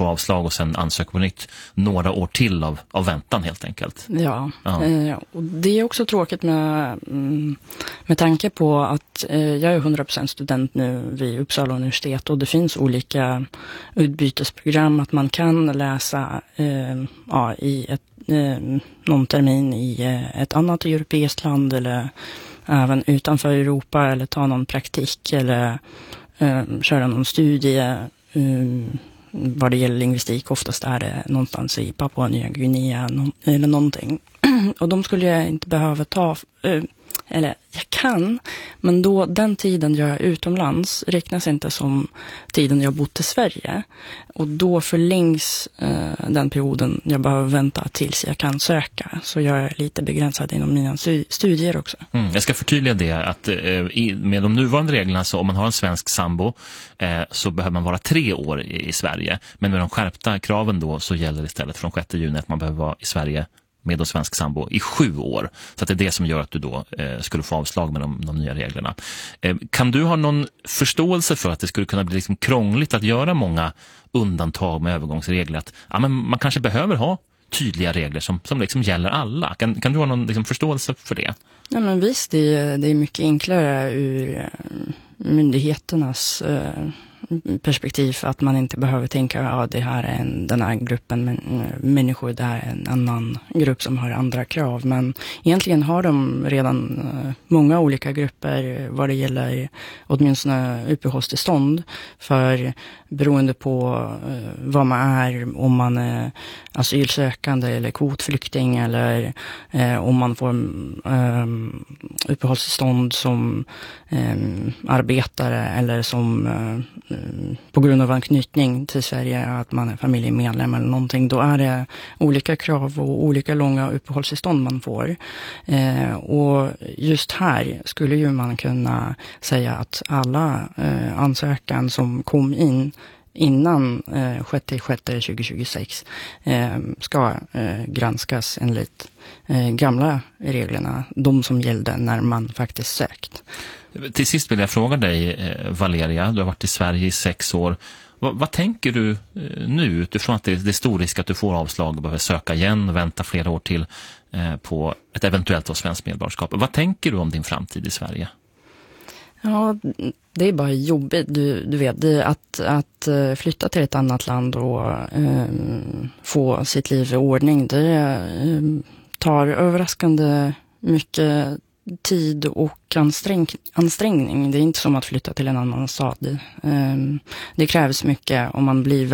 få avslag och sen ansöka på nytt några år till av väntan helt enkelt. Ja. Och det är också tråkigt med tanke på att jag är 100% student nu vid Uppsala universitet och det finns olika utbytesprogram att man kan läsa i någon termin i ett annat europeiskt land eller även utanför Europa eller ta någon praktik eller köra någon studie vad det gäller lingvistik. Oftast är det någonstans i Papua Nya Guinea eller någonting. Och de skulle jag inte behöva ta, eller jag kan, men då den tiden jag är utomlands räknas inte som tiden jag bott i Sverige. Och då förlängs den perioden jag behöver vänta tills jag kan söka. Så jag är lite begränsad inom mina studier också. Jag ska förtydliga det att med de nuvarande reglerna så om man har en svensk sambo så behöver man vara 3 år i Sverige. Men med de skärpta kraven då så gäller istället från 6 juni att man behöver vara i Sverige med en svensk sambo i 7 år. Så att det är det som gör att du då skulle få avslag med de nya reglerna. Kan du ha någon förståelse för att det skulle kunna bli liksom krångligt att göra många undantag med övergångsregler? Att men man kanske behöver ha tydliga regler som liksom gäller alla. Kan du ha någon liksom förståelse för det? Ja, men visst, det är mycket enklare ur myndigheternas perspektiv att man inte behöver tänka det här är den här gruppen människor, det här är en annan grupp som har andra krav. Men egentligen har de redan många olika grupper vad det gäller åtminstone uppehållstillstånd för beroende på vad man är, om man är asylsökande eller kvotflykting eller om man får uppehållstillstånd som arbetare eller som på grund av anknytning till Sverige, att man är familjemedlem eller någonting, då är det olika krav och olika långa uppehållstillstånd man får. Och just här skulle ju man kunna säga att alla ansökan som kom in innan 6/6/2026 ska granskas enligt gamla reglerna, de som gällde när man faktiskt sökt. Till sist vill jag fråga dig, Valeria, du har varit i Sverige i 6 år. Vad tänker du nu utifrån att det är stor risk att du får avslag och behöver söka igen och vänta flera år till på ett eventuellt svenskt medborgarskap? Vad tänker du om din framtid i Sverige? Ja, det är bara jobbigt. Du vet, att flytta till ett annat land och få sitt liv i ordning, det tar överraskande mycket tid och ansträngning. Det är inte som att flytta till en annan stad. Det krävs mycket om man blir